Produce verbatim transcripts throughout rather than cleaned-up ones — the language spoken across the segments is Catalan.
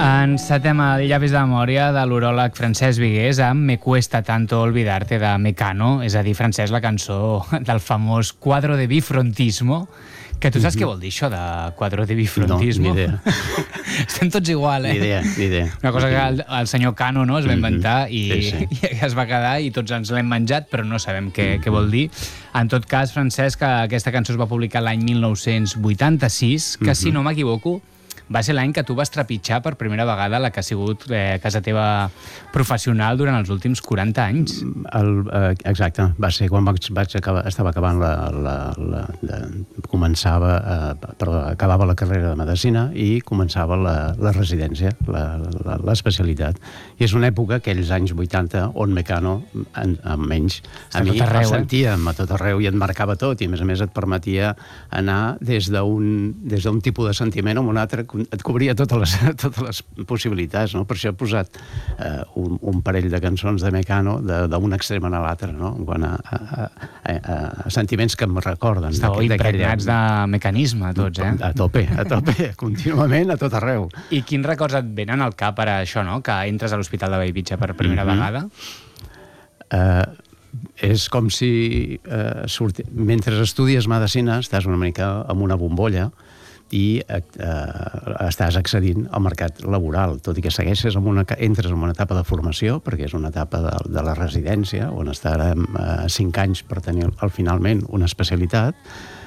Encetem el llavis de memòria de l'uròleg Francesc Vigués amb Me cuesta tanto olvidarte de Mecano, és a dir, Francesc, la cançó del famós Quadro de bifrontismo, que tu saps mm-hmm. què vol dir això de quadro de bifrontismo? No, ni idea. Estem tots igual, eh? Ni idea, ni idea. Una cosa que el, el senyor Cano, no, es va inventar mm-hmm. i, sí, sí. i es va quedar i tots ens l'hem menjat, però no sabem què, mm-hmm. què vol dir. En tot cas, Francesc, aquesta cançó es va publicar l'any mil nou-cents vuitanta-sis, que mm-hmm. si no m'equivoco, va ser l'any que tu vas trepitjar per primera vegada la que ha sigut eh, casa teva professional durant els últims quaranta anys. El, eh, exacte, va ser quan vaig, vaig acabar, estava acabant la... la, la, la començava, eh, perdó, acabava la carrera de Medicina i començava la, la residència, l'especialitat. I és una època, aquells anys vuitanta, on Mecano, en, almenys, a, a mi arreu, el sentíem eh? a tot arreu i et marcava tot, i a més a més et permetia anar des d'un des d'un tipus de sentiment a un altre, et cobria totes les, totes les possibilitats, no? Per això he posat eh, un, un parell de cançons de Mecano d'un extrem a l'altre, no? En quant a, a, a, a sentiments que em recorden. Estàveu impregnats de mecanisme, tots, eh? A tope, a tope, contínuament, a tot arreu. I quins records et venen al cap per això, no? Que entres a l'Hospital de Bellvitge per primera mm-hmm. vegada? Eh... és com si eh, surti... mentre estudies medicina estàs una mica amb una bombolla i eh, estàs accedint al mercat laboral, tot i que segueixes amb una, entres en una etapa de formació, perquè és una etapa de, de la residència, on estarem eh, cinc anys per tenir al finalment una especialitat,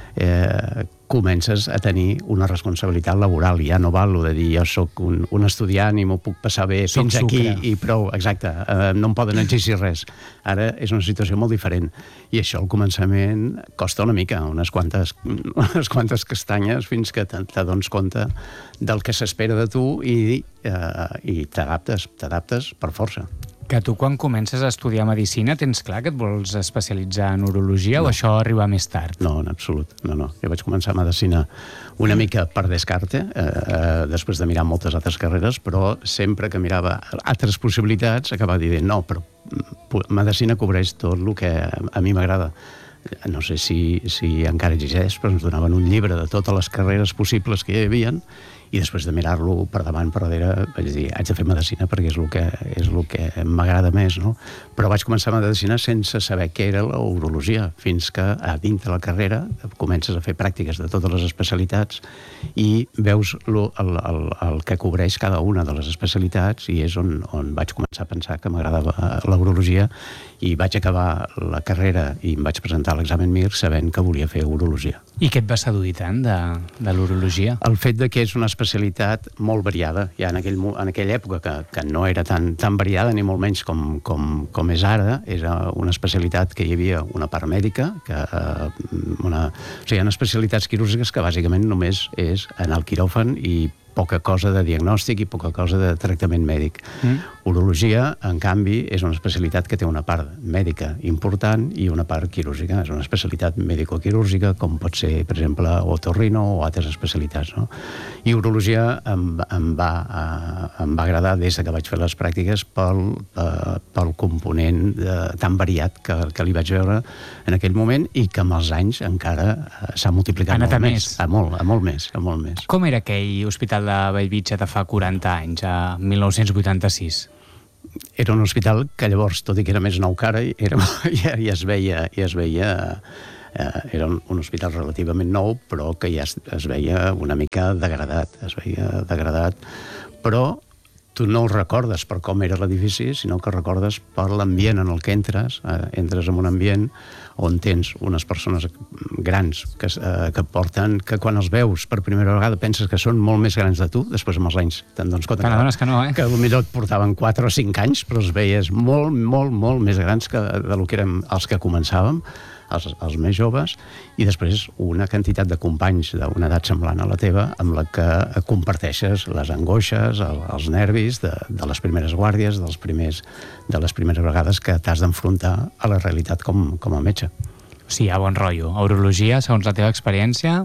eh, comences a tenir una responsabilitat laboral. Ja no val de dir jo soc un, un estudiant i m'ho puc passar bé soc fins sucre. Aquí i prou, exacte, eh, no em poden exigir res. Ara és una situació molt diferent i això al començament costa una mica, unes quantes, unes quantes castanyes fins que t'adones compte del que s'espera de tu i, eh, i t'adaptes, t'adaptes per força. Que tu quan comences a estudiar Medicina tens clar que et vols especialitzar en urologia no. o això arriba més tard? No, en absolut, no, no. Jo vaig començar Medicina una mica per descarte, eh, eh, després de mirar moltes altres carreres, però sempre que mirava altres possibilitats acabava dient no, però Medicina cobreix tot el que a mi m'agrada. No sé si, si encara existeix, però ens donaven un llibre de totes les carreres possibles que hi havia i després de mirar-lo per davant, per darrere, vaig dir, haig de fer Medicina perquè és el que, és el que m'agrada més, no? Però vaig començar Medicina sense saber què era la urologia, fins que a dins de la carrera comences a fer pràctiques de totes les especialitats i veus lo, el, el, el que cobreix cada una de les especialitats i és on, on vaig començar a pensar que m'agradava la urologia i vaig acabar la carrera i em vaig presentar a l'examen M I R sabent que volia fer urologia. I què et va seduir tant de, de l'urologia? El fet de que és una especialitat molt variada. Ja en, aquell, en aquella època que, que no era tan, tan variada ni molt menys com, com, com és ara, era una especialitat que hi havia una part mèdica, que, una, o sigui, hi ha especialitats quirúrgiques que bàsicament només és anar al quiròfan i poca cosa de diagnòstic i poca cosa de tractament mèdic. Mm. Urologia, en canvi, és una especialitat que té una part mèdica important i una part quirúrgica. És una especialitat mèdico-quirúrgica, com pot ser, per exemple, otorrino o altres especialitats, no? I urologia em, em, va, em va agradar des que vaig fer les pràctiques pel, pel component de, tan variat que, que li vaig veure en aquell moment i que amb els anys encara s'ha multiplicat molt més. A molt, a molt més, a molt més. Com era aquell hospital de Bellvitge de fa quaranta anys, a mil nou-cents vuitanta-sis? Era un hospital que llavors, tot i que era més nou que ara, era, ja, ja es veia, ja es veia eh, era un, un hospital relativament nou, però que ja es, es veia una mica degradat, es veia degradat, però tu no el recordes per com era l'edifici, sinó que recordes per l'ambient en el que entres, eh, entres en un ambient on tens unes persones grans que, eh, que porten, que quan els veus per primera vegada penses que són molt més grans de tu, després amb els anys te'n dones compte que, que, no, eh? que potser et portaven quatre o cinc anys, però els veies molt, molt, molt més grans que del que érem els que començàvem, els, els més joves, i després una quantitat de companys d'una edat semblant a la teva amb la que comparteixes les angoixes, el, els nervis de, de les primeres guàrdies, dels primers, de les primeres vegades que t'has d'enfrontar a la realitat com, com a metge. O sigui, a bon rotllo. A urologia, segons la teva experiència?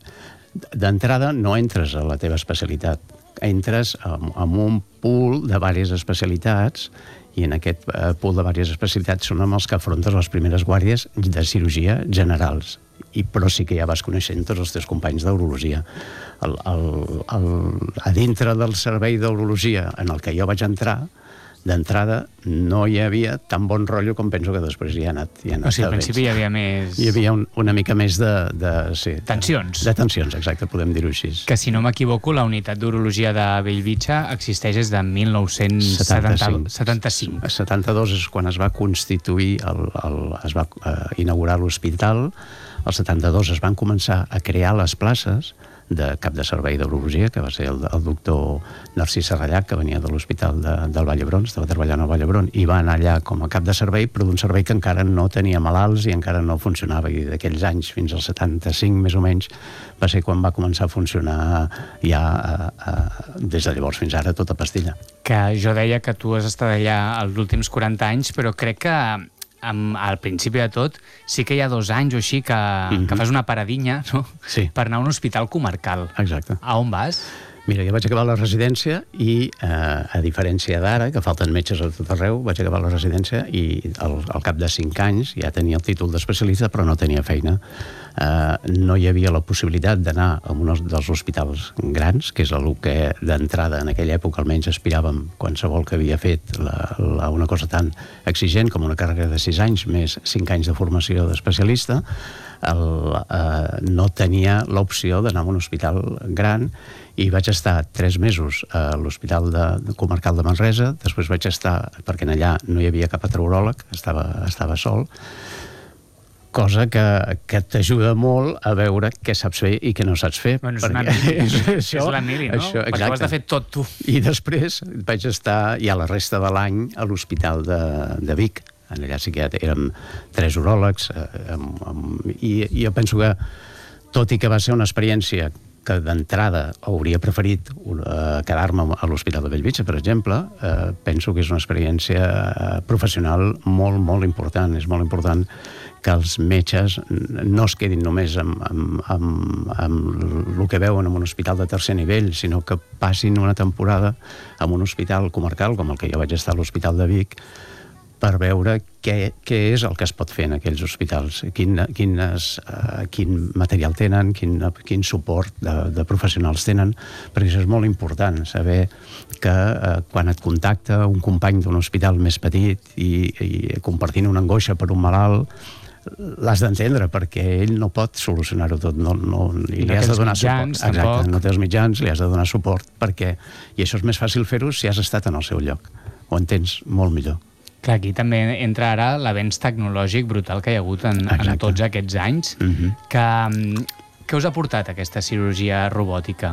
D'entrada no entres a la teva especialitat. Entres en, en un pool de diverses especialitats i en aquest pool de diverses especialitats són amb els que afrontes les primeres guàrdies de cirurgia generals. i, però sí que ja vas coneixent tots els teus companys d'urologia. El, el, el, a dintre del servei d'urologia en el que jo vaig entrar, d'entrada no hi havia tan bon rotllo com penso que després hi ha anat. Hi ha anat o sigui, al principi hi havia més... Hi havia un, una mica més de... de sí, tensions. De, de tensions, exacte, podem dir-ho així. Que si no m'equivoco, la unitat d'urologia de Bellvitge existeix des de mil nou-cents setanta-cinc. A setanta-dos és quan es va constituir, el, el, es va uh, inaugurar l'hospital. Al setanta-dos es van començar a crear les places de cap de servei d'urologia, que va ser el, el doctor Narcís Serrallac, que venia de l'hospital de, del Vall d'Hebron, estava treballant al Vall d'Hebron, i va anar allà com a cap de servei, però d'un servei que encara no tenia malalts i encara no funcionava, i d'aquells anys fins al setanta-cinc, més o menys, va ser quan va començar a funcionar ja a, a, des de llavors fins ara tota pastilla. Que jo deia que tu has estat allà els últims quaranta anys, però crec que Amb, al principi de tot, sí que hi ha dos anys o així que, mm-hmm. que fas una paradinha, no? Sí. Per anar a un hospital comarcal. Exacte. A on vas? Mira, jo vaig acabar la residència i, eh, a diferència d'ara, que falten metges a tot arreu, vaig acabar la residència i al, al cap de cinc anys ja tenia el títol d'especialista, però no tenia feina. Eh, no hi havia la possibilitat d'anar a un dels hospitals grans, que és el que d'entrada en aquella època almenys aspiràvem qualsevol que havia fet la, la, una cosa tan exigent com una càrrega de sis anys més cinc anys de formació d'especialista. El, eh, no tenia l'opció d'anar a un hospital gran i vaig estar tres mesos a l'Hospital de, de Comarcal de Manresa, després vaig estar, perquè allà no hi havia cap altre uròleg, estava, estava sol, cosa que, que t'ajuda molt a veure què saps fer i què no saps fer. Bueno, és una mili, és, és la mili, no? Això, perquè ho has de fer tot tu. I després vaig estar ja la resta de l'any a l'Hospital de, de Vic. Allà sí que ja érem tres uròlegs, eh, amb, amb, i, i jo penso que, tot i que va ser una experiència que d'entrada hauria preferit uh, quedar-me a l'Hospital de Bellvitge, per exemple, uh, penso que és una experiència professional molt, molt important. És molt important que els metges no es quedin només amb, amb, amb, amb el que veuen en un hospital de tercer nivell, sinó que passin una temporada en un hospital comarcal, com el que jo vaig estar a l'Hospital de Vic, per veure què, què és el que es pot fer en aquells hospitals, quin, quines, uh, quin material tenen, quin, quin suport de, de professionals tenen, perquè això és molt important, saber que uh, quan et contacta un company d'un hospital més petit i, i compartint una angoixa per un malalt, l'has d'entendre, perquè ell no pot solucionar-ho tot, no, no, i li has de donar suport. Exacte, no té els mitjans, li has de donar suport, perquè, i això és més fàcil fer-ho si has estat en el seu lloc, ho entens molt millor. Clar, aquí també entra ara l'avenç tecnològic brutal que hi ha hagut en, en tots aquests anys. Mm-hmm. que, què us ha portat aquesta cirurgia robòtica?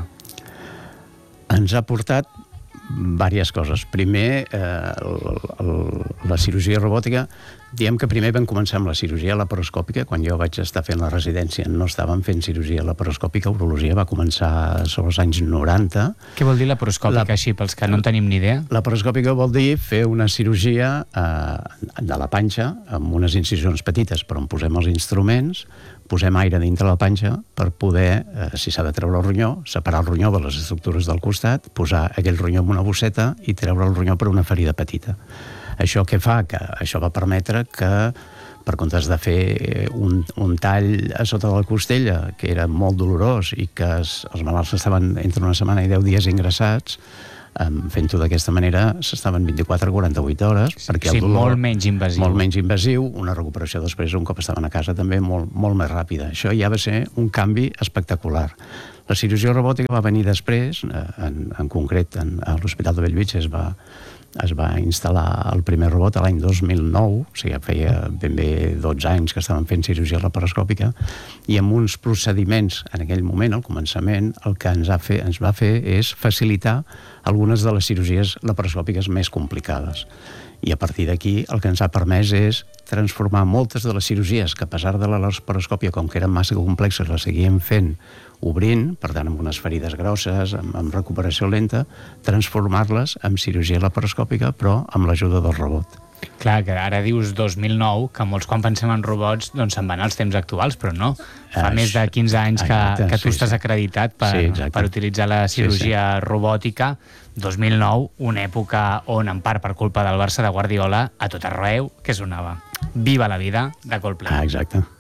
Ens ha portat diverses coses. Primer, eh, el, el, la cirurgia robòtica, diem que primer vam començar amb la cirurgia laparoscòpica. Quan jo vaig estar fent la residència no estàvem fent cirurgia laparoscòpica, urologia va començar sobre els anys noranta. Què vol dir laparoscòpica, la, així, pels que no en tenim ni idea? Laparoscòpica vol dir fer una cirurgia eh, de la panxa amb unes incisions petites, però on posem els instruments, posem aire dintre la panxa per poder, eh, si s'ha de treure el ronyó, separar el ronyó de les estructures del costat, posar aquell ronyó en una bosseta i treure el ronyó per una ferida petita. Això què fa? Que això va permetre que, per comptes de fer un, un tall a sota de la costella, que era molt dolorós i que es, els malalts estaven entre una setmana i deu dies ingressats, fent-ho d'aquesta manera s'estaven vint-i-quatre a quaranta-vuit hores, perquè sí, el dolor... molt menys invasiu. Molt menys invasiu, una recuperació després, un cop estaven a casa, també molt, molt més ràpida. Això ja va ser un canvi espectacular. La cirurgia robòtica va venir després, en, en concret, en, a l'Hospital de Bellvitge es va, es va instal·lar el primer robot a l'any dos mil nou, o sigui, feia ben bé dotze anys que estaven fent cirurgia laparoscòpica, i amb uns procediments, en aquell moment, al començament, el que ens, ha fet, ens va fer és facilitar algunes de les cirurgies laparoscòpiques més complicades. I a partir d'aquí el que ens ha permès és transformar moltes de les cirurgies que, a pesar de la laparoscòpia, com que eren massa complexes, les seguíem fent obrint, per tant, amb unes ferides grosses, amb, amb recuperació lenta, transformar-les en cirurgia laparoscòpica, però amb l'ajuda del robot. Clar, que ara dius dos mil nou, que molts quan pensem en robots doncs se'n van als temps actuals, però no. Fa Aix, més de quinze anys que, exacte, que tu sí, estàs sí. acreditat per, sí, per utilitzar la cirurgia sí, sí. robòtica. dos mil nou, una època on, en part per culpa del Barça de Guardiola, a tot arreu que sonava Viva la vida de Coldplay. Ah, exacte.